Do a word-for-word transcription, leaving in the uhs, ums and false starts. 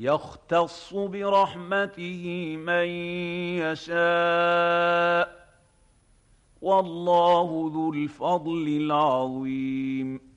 يختص برحمته من يشاء والله ذو الفضل العظيم